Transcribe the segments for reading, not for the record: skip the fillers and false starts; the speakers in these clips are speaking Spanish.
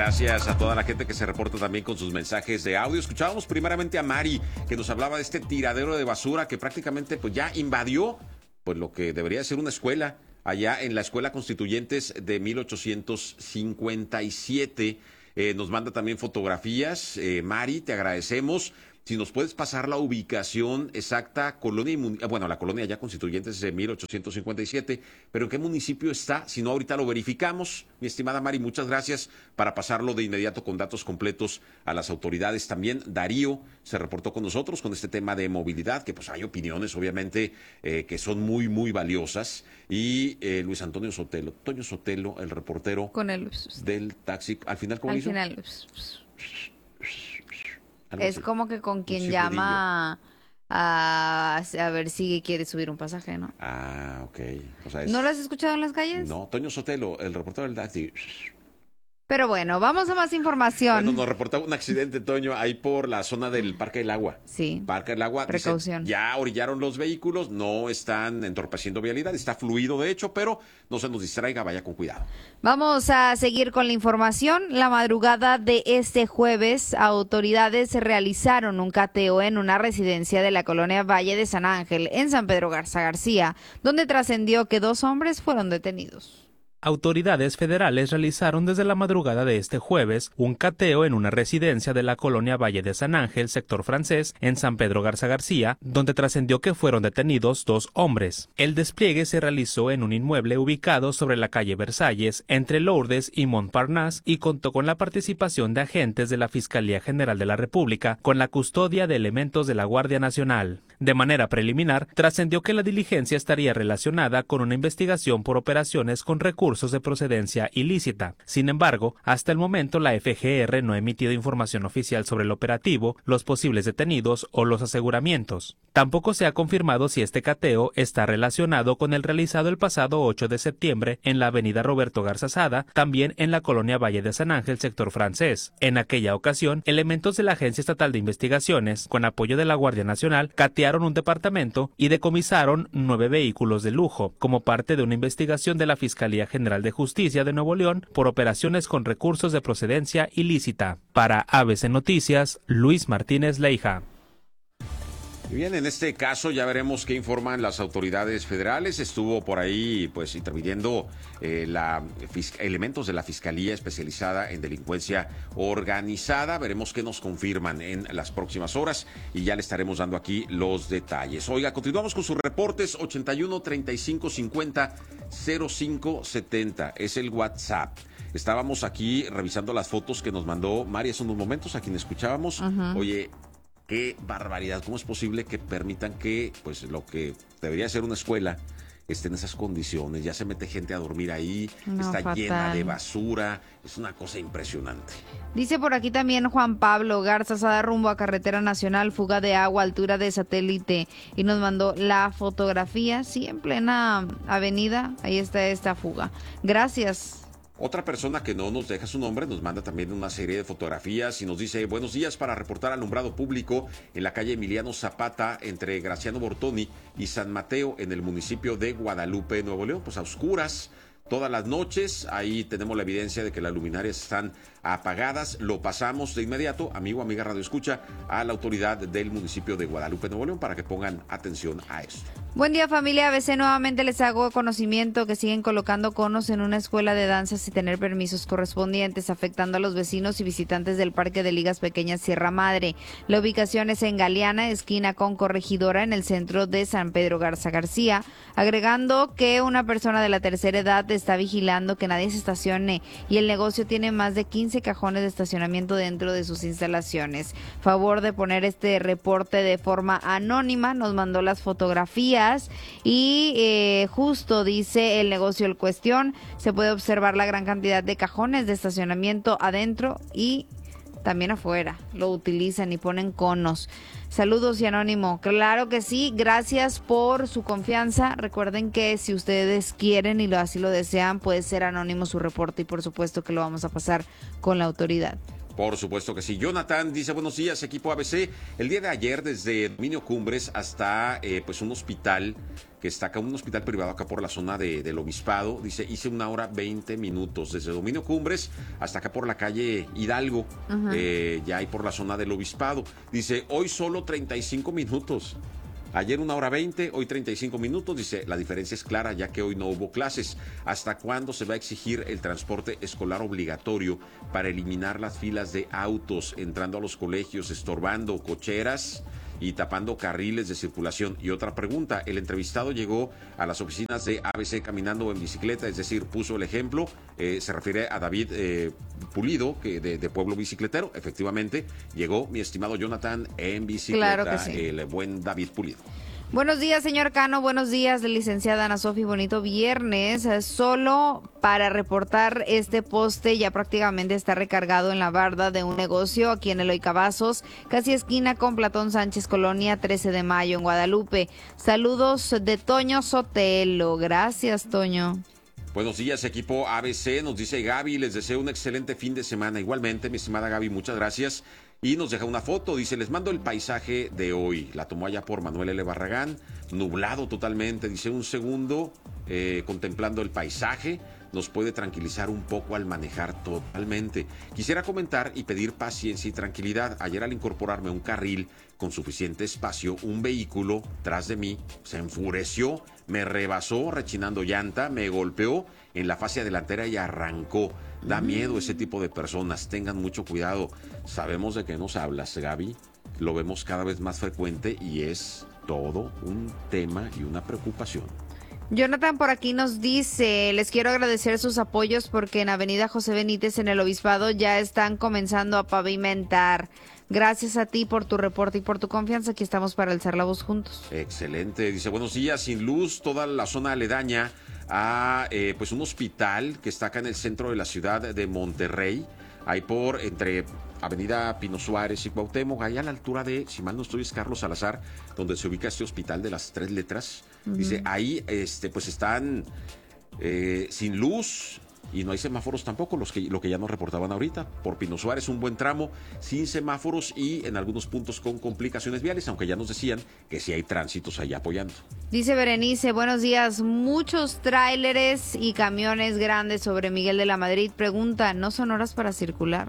gracias a toda la gente que se reporta también con sus mensajes de audio. Escuchábamos primeramente a Mari, que nos hablaba de este tiradero de basura que prácticamente pues ya invadió pues lo que debería ser una escuela, allá en la Escuela Constituyentes de 1857. Nos manda también fotografías. Mari, te agradecemos. Si nos puedes pasar la ubicación exacta, la colonia ya Constituyentes es de 1857, pero ¿en qué municipio está? Si no, ahorita lo verificamos. Mi estimada Mari, muchas gracias, para pasarlo de inmediato con datos completos a las autoridades. También Darío se reportó con nosotros con este tema de movilidad, que pues hay opiniones, obviamente, que son muy, muy valiosas. Y Luis Antonio Sotelo, Toño Sotelo, el reportero con el del taxi. Al final, ¿cómo hizo? Al final, es como que con quien llama a ver si quiere subir un pasaje, ¿no? Ah, ok. O sea, ¿No lo has escuchado en las calles? No, Toño Sotelo, el reportero del taxi. Pero bueno, vamos a más información. Bueno, nos reportaba un accidente, Toño, ahí por la zona del Parque del Agua. Sí. Parque del Agua. Precaución. Dice, ya orillaron los vehículos, no están entorpeciendo vialidad, está fluido de hecho, pero no se nos distraiga, vaya con cuidado. Vamos a seguir con la información. La madrugada de este jueves, autoridades realizaron un cateo en una residencia de la colonia Valle de San Ángel, en San Pedro Garza García, donde trascendió que 2 hombres fueron detenidos. Autoridades federales realizaron desde la madrugada de este jueves un cateo en una residencia de la colonia Valle de San Ángel, sector francés, en San Pedro Garza García, donde trascendió que fueron detenidos 2 hombres. El despliegue se realizó en un inmueble ubicado sobre la calle Versalles, entre Lourdes y Montparnasse, y contó con la participación de agentes de la Fiscalía General de la República, con la custodia de elementos de la Guardia Nacional. De manera preliminar, trascendió que la diligencia estaría relacionada con una investigación por operaciones con recursos de procedencia ilícita. Sin embargo, hasta el momento la FGR no ha emitido información oficial sobre el operativo, los posibles detenidos o los aseguramientos. Tampoco se ha confirmado si este cateo está relacionado con el realizado el pasado 8 de septiembre en la avenida Roberto Garza Sada, también en la colonia Valle de San Ángel, sector francés. En aquella ocasión, elementos de la Agencia Estatal de Investigaciones, con apoyo de la Guardia Nacional, catearon un departamento y decomisaron 9 vehículos de lujo, como parte de una investigación de la Fiscalía General de Justicia de Nuevo León por operaciones con recursos de procedencia ilícita. Para ABC Noticias, Luis Martínez Leija. Y bien, en este caso ya veremos qué informan las autoridades federales. Estuvo por ahí pues interviniendo elementos de la Fiscalía especializada en delincuencia organizada. Veremos qué nos confirman en las próximas horas y ya le estaremos dando aquí los detalles. Oiga, continuamos con sus reportes. 81 35 50 05 70 es el WhatsApp. Estábamos aquí revisando las fotos que nos mandó Mari hace unos momentos, a quien escuchábamos. Oye, qué barbaridad, ¿cómo es posible que permitan que pues lo que debería ser una escuela esté en esas condiciones? Ya se mete gente a dormir ahí, está fatal, llena de basura, es una cosa impresionante. Dice por aquí también Juan Pablo Garza Sada, rumbo a Carretera Nacional, fuga de agua, altura de Satélite, y nos mandó la fotografía, sí, en plena avenida, ahí está esta fuga. Gracias. Otra persona que no nos deja su nombre nos manda también una serie de fotografías y nos dice: buenos días, para reportar alumbrado público en la calle Emiliano Zapata entre Graciano Bortoni y San Mateo en el municipio de Guadalupe, Nuevo León, pues a oscuras todas las noches. Ahí tenemos la evidencia de que las luminarias están apagadas. Lo pasamos de inmediato, amigo, amiga Radio Escucha, a la autoridad del municipio de Guadalupe, Nuevo León, para que pongan atención a esto. Buen día, familia ABC. Nuevamente les hago conocimiento que siguen colocando conos en una escuela de danza sin tener permisos correspondientes, afectando a los vecinos y visitantes del Parque de Ligas Pequeñas Sierra Madre. La ubicación es en Galeana, esquina con Corregidora, en el centro de San Pedro Garza García, agregando que una persona de la tercera edad está vigilando que nadie se estacione y el negocio tiene más de 15 cajones de estacionamiento dentro de sus instalaciones. Favor de poner este reporte de forma anónima, nos mandó las fotografías y justo dice el negocio en cuestión, se puede observar la gran cantidad de cajones de estacionamiento adentro y también afuera, lo utilizan y ponen conos. Saludos y anónimo, claro que sí, gracias por su confianza. Recuerden que si ustedes quieren y así lo desean, puede ser anónimo su reporte y por supuesto que lo vamos a pasar con la autoridad. Por supuesto que sí. Jonathan dice, buenos días, equipo ABC. El día de ayer, desde Dominio Cumbres hasta pues un hospital que está acá, un hospital privado acá por la zona del Obispado, dice, hice 1 hora 20 minutos. Desde Dominio Cumbres hasta acá por la calle Hidalgo, ya ahí por la zona del Obispado. Dice, hoy solo 35 minutos. Ayer 1 hora 20, hoy 35 minutos. Dice, la diferencia es clara ya que hoy no hubo clases. ¿Hasta cuándo se va a exigir el transporte escolar obligatorio para eliminar las filas de autos entrando a los colegios, estorbando cocheras y tapando carriles de circulación? Y otra pregunta, el entrevistado llegó a las oficinas de ABC caminando o en bicicleta, es decir, puso el ejemplo, se refiere a David Pulido, que de Pueblo Bicicletero. Efectivamente, llegó mi estimado Jonathan en bicicleta, claro que sí. El buen David Pulido. Buenos días, señor Cano. Buenos días, licenciada Ana Sofi. Bonito viernes. Solo para reportar, este poste ya prácticamente está recargado en la barda de un negocio aquí en Eloy Cavazos, casi esquina con Platón Sánchez, Colonia 13 de Mayo, en Guadalupe. Saludos de Toño Sotelo. Gracias, Toño. Buenos días, equipo ABC, nos dice Gaby, les deseo un excelente fin de semana. Igualmente, mi estimada Gaby, muchas gracias. Y nos deja una foto, dice, les mando el paisaje de hoy. La tomó allá por Manuel L. Barragán, nublado totalmente. Dice, un segundo, contemplando el paisaje, nos puede tranquilizar un poco al manejar totalmente. Quisiera comentar y pedir paciencia y tranquilidad. Ayer al incorporarme a un carril con suficiente espacio, un vehículo tras de mí se enfureció, me rebasó rechinando llanta, me golpeó en la fascia delantera y arrancó. Da miedo ese tipo de personas, tengan mucho cuidado. Sabemos de qué nos hablas, Gaby, lo vemos cada vez más frecuente y es todo un tema y una preocupación. Jonathan por aquí nos dice, les quiero agradecer sus apoyos porque en Avenida José Benítez en el Obispado ya están comenzando a pavimentar. Gracias a ti por tu reporte y por tu confianza. Aquí estamos para alzar la voz juntos. Excelente. Dice, buenos días, sin luz, toda la zona aledaña a pues un hospital que está acá en el centro de la ciudad de Monterrey, ahí por entre Avenida Pino Suárez y Cuauhtémoc, ahí a la altura de, si mal no estoy, es Carlos Salazar, donde se ubica este hospital de las 3 letras. Dice, ahí pues están sin luz y no hay semáforos tampoco, lo que ya nos reportaban ahorita. Por Pino Suárez un buen tramo sin semáforos y en algunos puntos con complicaciones viales, aunque ya nos decían que sí hay tránsitos ahí apoyando. Dice Berenice, buenos días, muchos tráileres y camiones grandes sobre Miguel de la Madrid. Pregunta, ¿no son horas para circular?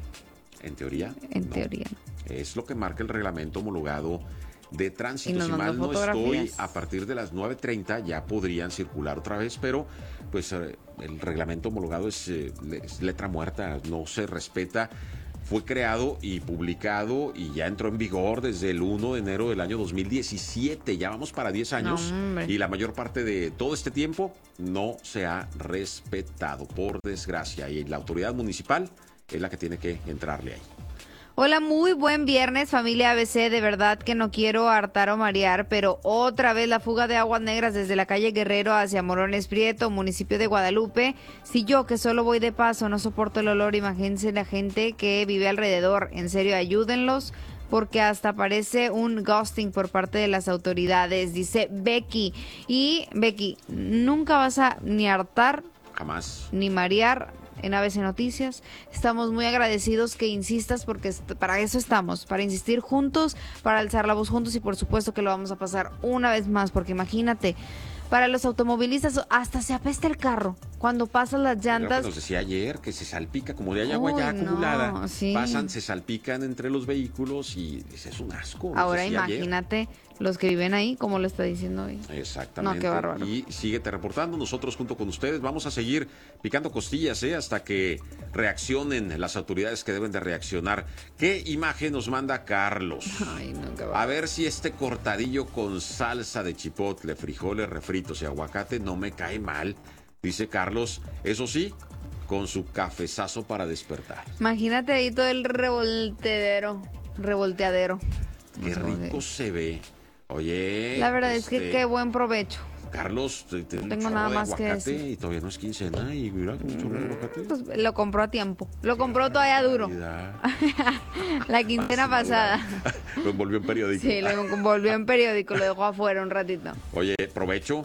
En teoría. En teoría. Es lo que marca el reglamento homologado de tránsito. Si mal no fotografías. estoy, a partir de las 9:30 ya podrían circular otra vez, pero pues el reglamento homologado es letra muerta, no se respeta. Fue creado y publicado y ya entró en vigor desde el 1 de enero del año 2017. Ya vamos para 10 años y la mayor parte de todo este tiempo no se ha respetado, por desgracia. Y la autoridad municipal es la que tiene que entrarle ahí. Hola, muy buen viernes, familia ABC. De verdad que no quiero hartar o marear, pero otra vez la fuga de aguas negras desde la calle Guerrero hacia Morones Prieto, municipio de Guadalupe. Si yo, que solo voy de paso, no soporto el olor, imagínense la gente que vive alrededor. En serio, ayúdenlos, porque hasta parece un ghosting por parte de las autoridades, dice Becky. Y Becky, nunca vas a ni hartar, jamás, ni marear en ABC Noticias. Estamos muy agradecidos que insistas, porque para eso estamos, para insistir juntos, para alzar la voz juntos, y por supuesto que lo vamos a pasar una vez más, porque imagínate, para los automovilistas hasta se apesta el carro cuando pasan las llantas. Nos decía ayer que se salpica, como de hay agua ya acumulada, no, sí. Pasan, se salpican entre los vehículos y es un asco. Ahora imagínate los que viven ahí, como lo está diciendo hoy. Exactamente. No, qué bárbaro. Y síguete reportando, nosotros junto con ustedes vamos a seguir picando costillas hasta que reaccionen las autoridades que deben de reaccionar. ¿Qué imagen nos manda Carlos? Ay, no, qué bárbaro. A ver si este cortadillo con salsa de chipotle, frijoles refritos y aguacate no me cae mal, dice Carlos. Eso sí, con su cafezazo para despertar. Imagínate ahí todo el revolteadero. Qué rico se ve. Oye, la verdad es que qué buen provecho. Carlos, no tengo nada más que decir. Y todavía no es quincena y mira un chorro de aguacate. Pues lo compró a tiempo. Lo compró todavía duro. La quincena pasada. Lo envolvió en periódico. Sí, lo envolvió en periódico, lo dejó afuera un ratito. Oye, provecho.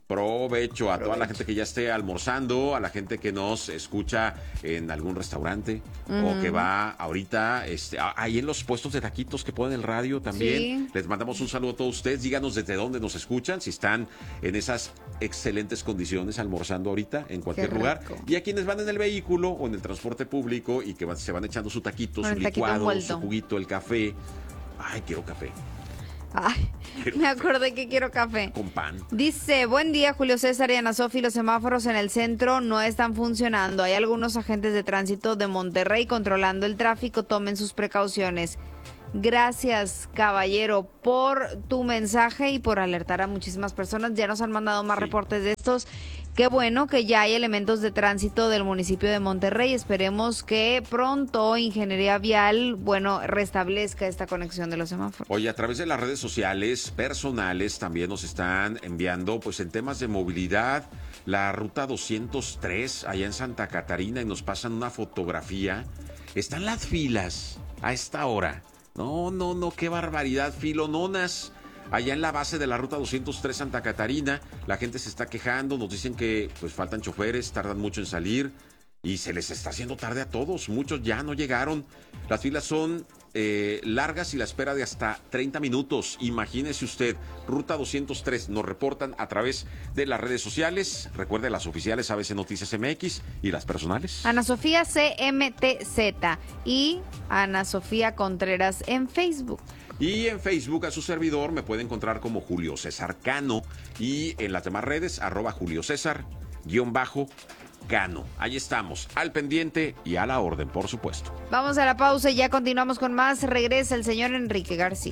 Provecho a toda la gente que ya esté almorzando, a la gente que nos escucha en algún restaurante o que va ahorita ahí en los puestos de taquitos que ponen el radio también. Sí. Les mandamos un saludo a todos ustedes. Díganos desde dónde nos escuchan, si están en esas excelentes condiciones almorzando ahorita en cualquier lugar. Y a quienes van en el vehículo o en el transporte público y que se van echando su taquito, su licuado, su juguito, el café. Ay, quiero café. Ay, me acordé que quiero café. Con pan. Dice, buen día, Julio César y Ana Sofi. Los semáforos en el centro no están funcionando. Hay algunos agentes de tránsito de Monterrey controlando el tráfico. Tomen sus precauciones. Gracias, caballero, por tu mensaje y por alertar a muchísimas personas. Ya nos han mandado más reportes de estos. Qué bueno que ya hay elementos de tránsito del municipio de Monterrey. Esperemos que pronto Ingeniería Vial, restablezca esta conexión de los semáforos. Oye, a través de las redes sociales personales también nos están enviando, pues en temas de movilidad, la ruta 203 allá en Santa Catarina, y nos pasan una fotografía. Están las filas a esta hora. No, qué barbaridad, filononas. Allá en la base de la ruta 203 Santa Catarina, la gente se está quejando, nos dicen que pues faltan choferes, tardan mucho en salir y se les está haciendo tarde a todos. Muchos ya no llegaron. Las filas son largas y la espera de hasta 30 minutos. Imagínese usted, ruta 203, nos reportan a través de las redes sociales. Recuerde, las oficiales ABC Noticias MX y las personales. Ana Sofía CMTZ y Ana Sofía Contreras en Facebook. Y en Facebook a su servidor me puede encontrar como Julio César Cano y en las demás redes @Julio César_Cano. Ahí estamos, al pendiente y a la orden, por supuesto. Vamos a la pausa y ya continuamos con más. Regresa el señor Enrique García.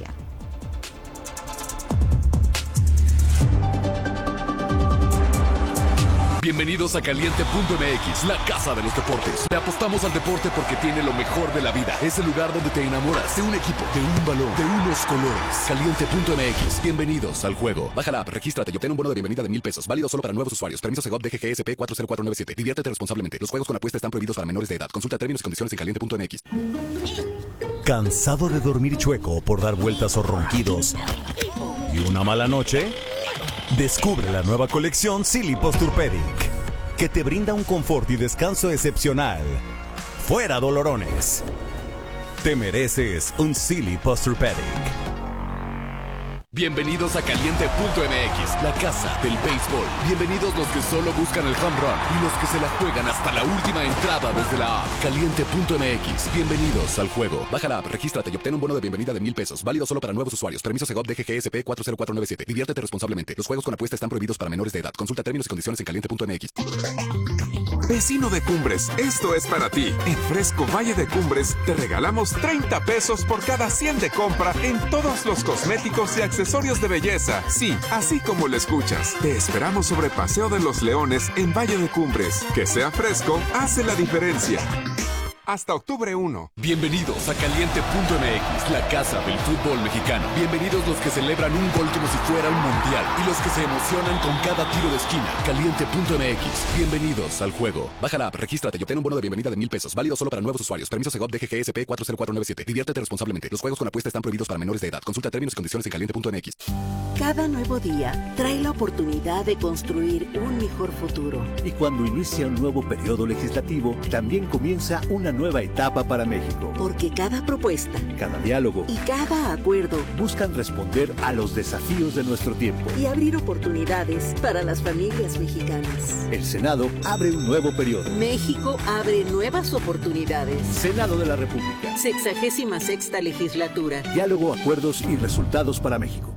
Bienvenidos a Caliente.mx, la casa de los deportes. Le apostamos al deporte porque tiene lo mejor de la vida. Es el lugar donde te enamoras de un equipo, de un balón, de unos colores. Caliente.mx, bienvenidos al juego. Baja la app, regístrate y obtén un bono de bienvenida de $1,000. Válido solo para nuevos usuarios. Permiso Segov DGGSP 40497. Diviértete responsablemente. Los juegos con apuesta están prohibidos para menores de edad. Consulta términos y condiciones en Caliente.mx. ¿Cansado de dormir chueco por dar vueltas o ronquidos y una mala noche? Descubre la nueva colección Silly Posturepedic, que te brinda un confort y descanso excepcional. ¡Fuera dolorones! Te mereces un Silly Posturepedic. Bienvenidos a Caliente.mx, la casa del béisbol. Bienvenidos los que solo buscan el home run y los que se la juegan hasta la última entrada desde la app. Caliente.mx, bienvenidos al juego. Baja la app, regístrate y obtén un bono de bienvenida de $1,000. Válido solo para nuevos usuarios. Permiso Segov DGGSP 40497. Diviértete responsablemente. Los juegos con apuesta están prohibidos para menores de edad. Consulta términos y condiciones en Caliente.mx. Vecino de Cumbres, esto es para ti. En Fresco Valle de Cumbres te regalamos $30 por cada 100 de compra en todos los cosméticos y accesorios de belleza. Sí, así como lo escuchas. Te esperamos sobre Paseo de los Leones en Valle de Cumbres. Que sea fresco, hace la diferencia. Hasta octubre 1. Bienvenidos a Caliente.mx, la casa del fútbol mexicano. Bienvenidos los que celebran un gol como si fuera un mundial y los que se emocionan con cada tiro de esquina. Caliente.mx, bienvenidos al juego. Baja la app, regístrate y obtén un bono de bienvenida de $1,000. Válido solo para nuevos usuarios. Permiso Segov DGGSP 40497. Diviértete responsablemente. Los juegos con apuesta están prohibidos para menores de edad. Consulta términos y condiciones en Caliente.mx. Cada nuevo día trae la oportunidad de construir un mejor futuro. Y cuando inicia un nuevo periodo legislativo, también comienza una nueva etapa para México. Porque cada propuesta, cada diálogo y cada acuerdo buscan responder a los desafíos de nuestro tiempo y abrir oportunidades para las familias mexicanas. El Senado abre un nuevo periodo. México abre nuevas oportunidades. Senado de la República. 66ª legislatura. Diálogo, acuerdos y resultados para México.